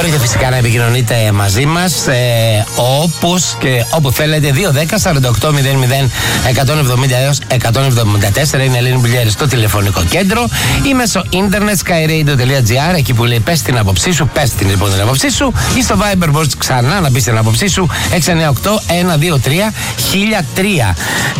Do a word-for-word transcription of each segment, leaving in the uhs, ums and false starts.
Μπορείτε φυσικά να επικοινωνείτε μαζί μας ε, όπως και όπου θέλετε. Δύο δέκα σαράντα οκτώ μηδέν μηδέν εκατόν εβδομήντα έως εκατόν εβδομήντα τέσσερα είναι Ελένη Μπουλιέρη στο τηλεφωνικό κέντρο ή μέσω ίντερνετ skyradio τελεία gr, εκεί που λέει πες την άποψή σου. Πες την λοιπόν την άποψή σου, ή στο Viber μπορείς ξανά να πεις την άποψή σου. έξι εννιά οκτώ ένα δύο τρία χίλια τρία.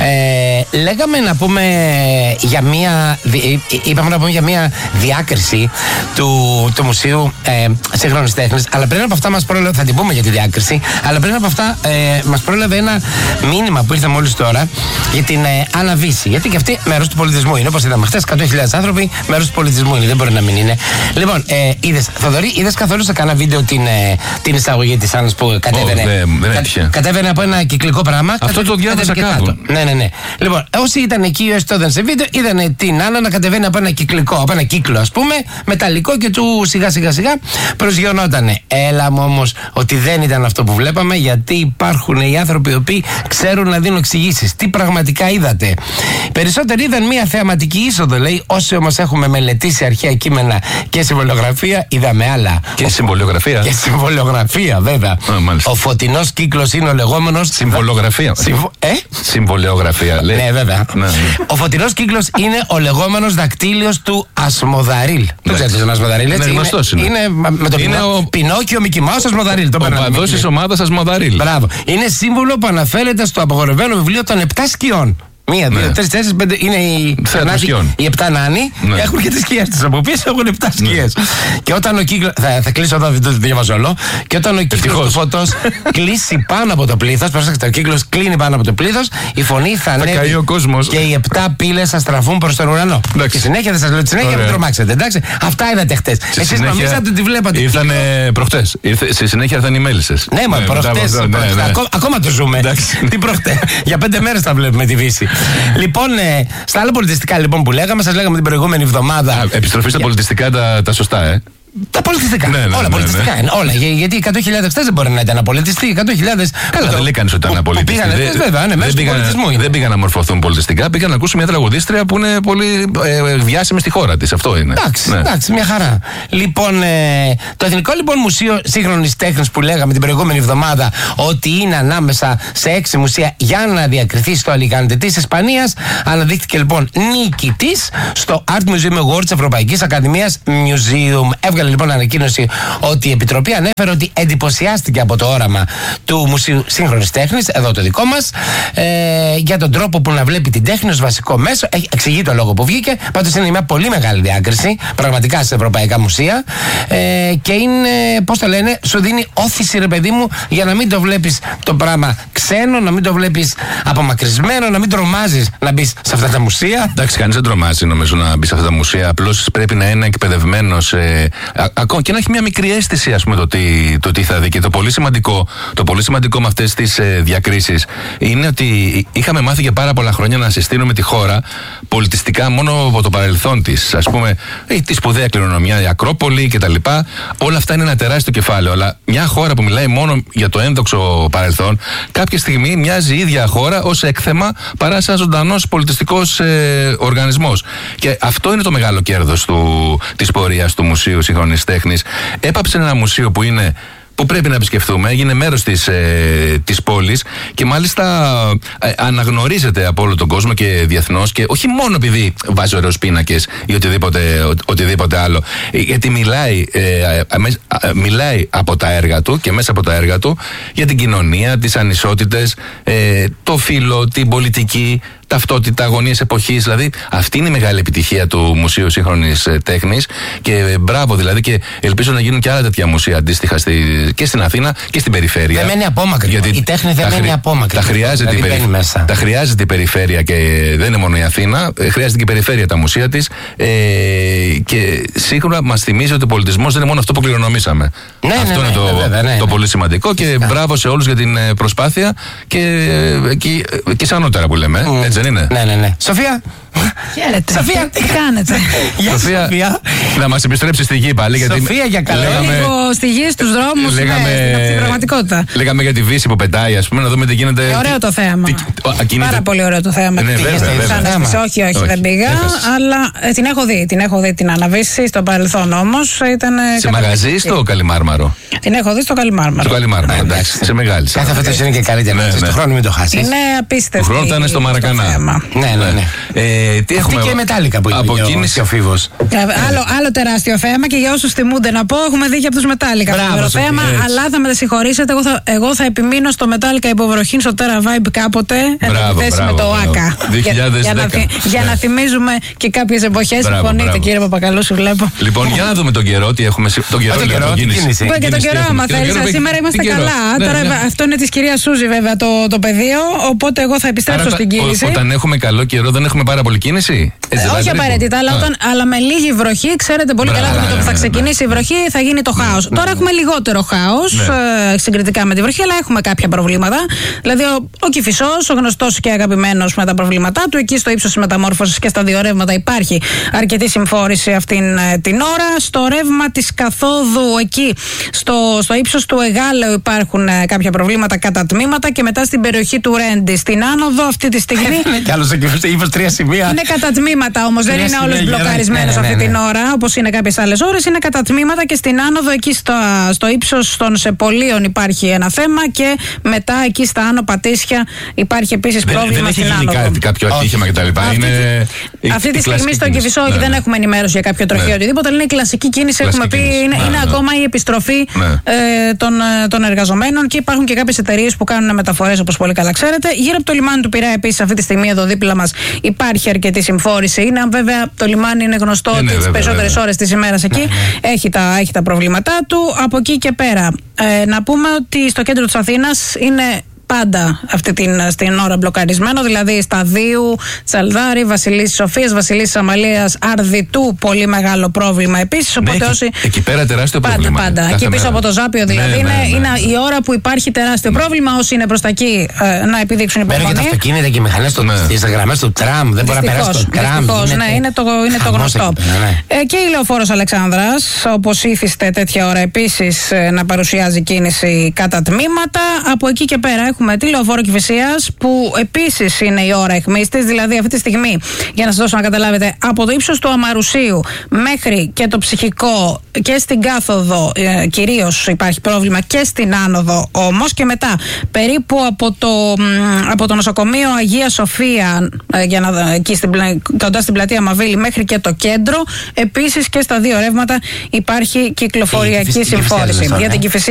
ε, Λέγαμε να πούμε για μία είπαμε να πούμε για μία διάκριση του, του Μουσείου ε, Σύγχρονης Τέχνης, αλλά πριν από αυτά μας πρόλαβε, θα την πούμε για τη διάκριση, αλλά πριν από αυτά ε, μας πρόλαβε ένα μήνυμα που ήρθε μόλις τώρα για την ε, Άννα Βύση, γιατί και αυτή μέρος του πολιτισμού είναι, όπως είδαμε χθες, εκατό χιλιάδες άνθρωποι μέρος του πολιτισμού είναι, δεν μπορεί να μην είναι. Λοιπόν, ε, είδες, Θοδωρή, είδες καθόλου σε κανένα βίντεο την, ε, την εισαγωγή της Άννας που κατέβαινε, oh, δεν, δεν κα, κατέβαινε από ένα κυκλικό πράγμα. Αυτό κατε, το διάβασα κάτω. Ναι, ναι, ναι. Λοιπόν, όσοι ήταν εκεί ή όσοι το είδαν σε βίντεο, είδαν την Άννα να κατεβαίνει από ένα κυκλικό, από ένα κύκλο ας πούμε, μεταλλικό, και του σιγά σιγά σιγά προσγειωνότανε. Έλα μου όμως ότι δεν ήταν αυτό που βλέπαμε, γιατί υπάρχουν οι άνθρωποι οι οποίοι ξέρουν να δίνουν εξηγήσεις. Τι πραγματικά είδατε? Περισσότεροι είδαν μια θεαματική είσοδο, λέει. Όσοι όμως έχουμε μελετήσει αρχαία κείμενα και συμβολιογραφία, είδαμε άλλα. Και συμβολιογραφία. Και συμβολιογραφία, βέβαια. Α, ο φωτεινός κύκλος είναι ο λεγόμενος. Συμβολιογραφία. Συμβο... Ε? Συμβολιογραφία, λέει. Ναι, βέβαια. Ναι, ναι. Ο φωτεινός κύκλος είναι ο λεγόμενος δακτύλιος του Ασμοδαρίλ. Δεν ξέρετε τον Ασμοδαρίλ, έτσι? Ναι, γνωστός είναι. Είναι με τον είναι Πινό... ο... Πινόκιο, Μικι Μάους, Ασμοδαρίλ. Ο παδός της ομάδας Ασμοδαρίλ. Μπράβο. Είναι σύμβολο που αναφέρεται στο απαγορευμένο βιβλίο των επτά σκιών. Μία, δύο, τρεις, τέσσερις, πέντε. Είναι οι, οι επτά νάνοι. Ναι. Έχουν και τις σκιές τους. Από πίσω έχουν επτά σκιές. Ναι. Και όταν ο κύκλος. Θα, θα κλείσω εδώ, δεν το διαβάζω όλο. Και όταν ο κύκλος του φωτός κλείσει πάνω από το πλήθος. Προσέξτε, ο κύκλος κλείνει πάνω από το πλήθος. Η φωνή θα ανέβει. Και οι επτά πύλες θα στραφούν προς τον ουρανό. Εντάξει. Και συνέχεια δεν σας λέω τη συνέχεια, μην τρομάξετε. Εντάξει. Αυτά είδατε χτες. Εσείς νομίζατε ότι τη βλέπατε. Ήρθανε προχτές. Στη συνέχεια ήρθαν οι μέλισσες. Ναι, μα προχτές. Ακόμα το ζούμε. Τι προχτές. Για πέντε μέρες θα βλέπουμε τη Βύση. Λοιπόν, ε, στα άλλα πολιτιστικά λοιπόν που λέγαμε, σας λέγαμε την προηγούμενη εβδομάδα. Α, επιστροφή στα πολιτιστικά τα, τα σωστά, ε. Τα πολιτιστικά. Ναι, ναι, όλα ναι, πολιτιστικά ναι. είναι. Όλα. Για, γιατί εκατό χιλιάδες χτες δεν μπορεί να ήταν απολυτιστή. εκατό χιλιάδες. Καλά, δεν λέει κανείς ότι ήταν απολυτιστή. Πήγαν χτες, βέβαια, ναι, μέσω του πολιτισμού είναι. Δεν πήγαν να μορφωθούν πολιτιστικά, πήγαν να ακούσουν μια τραγουδίστρια που είναι πολύ ε, διάσημη στη χώρα της. Αυτό είναι. Εντάξει, ναι. εντάξει, μια χαρά. Λοιπόν, ε, το Εθνικό λοιπόν Μουσείο Σύγχρονης Τέχνης που λέγαμε την προηγούμενη εβδομάδα ότι είναι ανάμεσα σε έξι μουσεία για να διακριθεί στο Αλικάντε της Ισπανίας, αναδείχθηκε λοιπόν νικητής στο Art Museum Awards Ευρωπαϊκής Ακαδημίας Museum. Έβγαλε λοιπόν ανακοίνωση ότι η Επιτροπή ανέφερε ότι εντυπωσιάστηκε από το όραμα του Μουσείου Σύγχρονης Τέχνης, εδώ το δικό μας, ε, για τον τρόπο που να βλέπει την τέχνη ως βασικό μέσο. Έχει εξηγεί το λόγο που βγήκε. Πάντως είναι μια πολύ μεγάλη διάκριση, πραγματικά σε ευρωπαϊκά μουσεία. Ε, και είναι, πώς το λένε, σου δίνει όθηση, ρε παιδί μου, για να μην το βλέπεις το πράγμα ξένο, να μην το βλέπεις απομακρυσμένο, να μην τρομάζεις να μπεις σε αυτά τα μουσεία. Εντάξει, κανείς δεν τρομάζει νομίζω να μπει σε αυτά τα μουσεία. Απλώς πρέπει να είναι εκπαιδευμένος. Ε, Ακόμα και να έχει μια μικρή αίσθηση, ας πούμε, το τι, το τι θα δει. Και το πολύ σημαντικό, το πολύ σημαντικό με αυτές τις ε, διακρίσεις είναι ότι είχαμε μάθει για πάρα πολλά χρόνια να συστήνουμε τη χώρα πολιτιστικά μόνο από το παρελθόν της. Ας πούμε, ε, τη σπουδαία κληρονομιά, η Ακρόπολη κτλ. Όλα αυτά είναι ένα τεράστιο κεφάλαιο. Αλλά μια χώρα που μιλάει μόνο για το ένδοξο παρελθόν, κάποια στιγμή μοιάζει η ίδια χώρα ως έκθεμα παρά σαν ζωντανός πολιτιστικός ε, οργανισμός. Και αυτό είναι το μεγάλο κέρδος της πορείας του Μουσείου Σύγχρονης Τέχνης. Έπαψε ένα μουσείο που είναι, που πρέπει να επισκεφθούμε, έγινε μέρος της, ε, της πόλης και μάλιστα ε, αναγνωρίζεται από όλο τον κόσμο και διεθνώς, και όχι μόνο επειδή βάζει ωραίους πίνακες ή οτιδήποτε, ο, οτιδήποτε άλλο, γιατί μιλάει, ε, ε, ε, μιλάει από τα έργα του και μέσα από τα έργα του για την κοινωνία, τις ανισότητες, ε, το φύλο, την πολιτική, ταυτότητα, αγωνίες εποχής. Δηλαδή, αυτή είναι η μεγάλη επιτυχία του Μουσείου Σύγχρονης Τέχνης. Και μπράβο, δηλαδή, και ελπίζω να γίνουν και άλλα τέτοια μουσεία αντίστοιχα στη, και στην Αθήνα και στην περιφέρεια. Δεν μένει απόμακρη. Γιατί η τέχνη δεν μένει απόμακρη. Τα χρειάζεται, δηλαδή, η περι... τα χρειάζεται η περιφέρεια, και δεν είναι μόνο η Αθήνα. Χρειάζεται και η περιφέρεια τα μουσεία της. Ε, και σίγουρα μας θυμίζει ότι ο πολιτισμός δεν είναι μόνο αυτό που κληρονομήσαμε. Ναι, αυτό ναι, είναι ναι, το, βέβαια, ναι, το ναι. πολύ σημαντικό. Και Φυσικά. Μπράβο σε όλους για την προσπάθεια και, και, και σαν ανώτερα που λέμε. Mm. Έτσι δεν είναι? Ναι, ναι, ναι. Σοφία. Χαίρετε. Σοφία, τι κάνετε? Γεια σου, Σοφία. Να μας επιστρέψει στη γη πάλι. Γιατί Σοφία, για καλό. λέγαμε- Λίγο στη γη, στους δρόμους, Λέγαμε- ναι, στην πραγματικότητα. Λέγαμε για τη Βύση που πετάει, ας πούμε, να δούμε τι γίνεται. Ε, ωραίο το θέαμα. Τι- α, κινείται. Πάρα πολύ ωραίο το θέαμα. Ναι, Τι βέβαια, πήγες, βέβαια. σαν αίσθηση? Όχι, όχι, Όχι, δεν πήγα. έχασες. Αλλά ε, την έχω δει. Την έχω δει την αναβίση στο παρελθόν όμως. Ήταν. ε, Σε μαγαζί ή καταπληκτική. στο Καλιμάρμαρο? Την έχω δει στο Καλιμάρμαρο. Στο Καλιμάρμαρο, εντάξει. Σε μεγάλη. Κάθε φέτος είναι και καλύτερα. Ναι, Ναι, ναι. Του χρόνου μην το χάσει. Είναι απίστευτη. Του χρόνου θα είναι στο το Μαρακανά. θέαμα. Ναι, ναι, ναι. Ε, τι Αυτή έχουμε και η Μετάλλικα που από είπε κίνηση. και ο Φίβος. Ε, Άλλο, άλλο τεράστιο θέαμα και για όσους θυμούνται να πω, έχουμε δει και από τους Μετάλλικα Μπράβο, το Σοφία, θέμα, έτσι. αλλά θα με συγχωρήσετε, εγώ θα, εγώ θα επιμείνω στο Μετάλλικα υποβροχήν στο Terra Vibe κάποτε, εν Μπράβο, αντιθέσει με μπράβο, το μπράβο. ΆΚΑ. δύο χιλιάδες δέκα. Για, για, να, θυ- για Ναι. να θυμίζουμε και κάποιες εποχές. Μπράβο, Συμφωνείτε, μπράβο. κύριε Παπακαλού, σου βλέπω. Λοιπόν, για να δούμε τον καιρό, τι έχουμε. σι- Τον καιρό, Α, τον λέω, καιρό, τον την κίνηση. Πω και τον Κίνηση καιρό, έχουμε. άμα Και τον θέλει. καιρό, Σήμερα τι είμαστε καιρό. καλά. Ναι, Τώρα ναι. αυτό είναι τη κυρία Σούζη, βέβαια, το, το πεδίο. Οπότε εγώ θα επιστρέψω Άρα, στην τα- κίνηση. ό- όταν έχουμε καλό καιρό, δεν έχουμε πάρα πολύ κίνηση. Έτσι, Ε, δεν όχι είναι απαραίτητα, αλλά, Α. όταν, αλλά με λίγη βροχή, ξέρετε πολύ Μπράβο, καλά ότι με το ναι, που θα ναι, ναι. ξεκινήσει η βροχή θα γίνει το χάο. Τώρα έχουμε λιγότερο χάο Ναι. ε, συγκριτικά με τη βροχή, αλλά έχουμε κάποια προβλήματα. Δηλαδή, ο, ο Κηφισός, ο γνωστό και αγαπημένο με τα προβλήματά του, εκεί στο ύψο τη μεταμόρφωση και στα δύο ρεύματα υπάρχει αρκετή συμφόρηση αυτήν ε, την ώρα. Στο ρεύμα τη καθόδου, εκεί στο, στο ύψο του Εγάλεου, υπάρχουν ε, κάποια προβλήματα κατά τμήματα και μετά στην περιοχή του Ρέντι. Στην άνοδο, αυτή τη στιγμή. Κι άλλο εκεί, είπε τρία σημεία. Είναι κατά τμήματα όμως, δεν Τρία είναι όλος σημεία γερά. μπλοκαρισμένος Ναι, ναι, αυτή ναι, την ναι. ώρα, όπως είναι κάποιες άλλες ώρες. Είναι κατά τμήματα και στην άνοδο, εκεί στο, στο ύψος των Σεπολίων υπάρχει ένα θέμα και μετά εκεί στα Άνω Πατήσια υπάρχει επίσης Δεν, πρόβλημα δεν έχει στην γίνει άνοδο. κάτι, κάποιο ατύχημα κτλ. Αυτή Είναι τη- η- Αυτή η τη στιγμή κλασική στο κίνηση. Κηφισό Ναι, δεν ναι. έχουμε ενημέρωση για κάποιο τροχαίο Ναι. οτιδήποτε, αλλά είναι η κλασική κίνηση. Κλασική Έχουμε πει, κίνηση. είναι, Ναι, είναι ναι. ακόμα η επιστροφή Ναι. ε, των, ε, των εργαζομένων και υπάρχουν και κάποιες εταιρείες που κάνουν μεταφορές, όπως πολύ καλά ξέρετε. Γύρω από το λιμάνι του Πειραιά, επίσης, αυτή τη στιγμή εδώ δίπλα μας υπάρχει αρκετή συμφόρηση. Είναι, αν βέβαια το λιμάνι είναι γνωστό Ναι, ότι ναι, τις βέβαια, περισσότερες βέβαια. ώρες της ημέρας εκεί έχει, τα, έχει τα προβλήματά του. Από εκεί και πέρα, ε, να πούμε ότι στο κέντρο της Αθήνας είναι πάντα αυτή την, στην ώρα μπλοκαρισμένο, δηλαδή Σταδίου, Τσαλδάρη, Βασιλής Σοφίας, Βασιλής Αμαλίας, Αρδιτού, πολύ μεγάλο πρόβλημα επίσης. Ναι, Οπότε εκεί- όσοι. εκεί πέρα τεράστιο πάντα, πρόβλημα. Πάντα, Κάθε εκεί πίσω μέρα. από το Ζάπιο δηλαδή Ναι, είναι, ναι, ναι. είναι η ώρα που υπάρχει τεράστιο πρόβλημα. Όσοι είναι προς τα εκεί ε, να επιδείξουν Μένουν και τα υπομονή. αυτοκίνητα και οι μηχανέ Ναι. στι γραμμέ του τραμ. Δεν μπορεί να περάσει το τραμ. Δυστυχώς, ναι, είναι το, είναι το χαμός γνωστό. εκεί πέρα, ναι. Ε, και η Λεωφόρος Αλεξάνδρας, όπως ήθιστε τέτοια ώρα επίσης ε, να παρουσιάζει κίνηση κατά τμήματα. Από εκεί και πέρα έχουμε τη Λεωφόρο Κηφισίας, που επίσης είναι η ώρα αιχμής της. Δηλαδή αυτή τη στιγμή, για να σας δώσω να καταλάβετε, από το ύψος του Αμαρουσίου μέχρι και το Ψυχικό και στην κάθοδο ε, κυρίως υπάρχει πρόβλημα και στην άνοδο όμως, και μετά περίπου από το, μ, από το νοσοκομείο Αγία Σοφία ε, για να, εκεί στην, πλα- κοντά στην πλατεία Μαβίλη μέχρι και το κέντρο, επίσης και στα δύο ρεύματα υπάρχει κυκλοφοριακή Η Κηφισιά- η Κηφισιά συμφόρηση. λες τώρα, Για την ε. Κηφισιά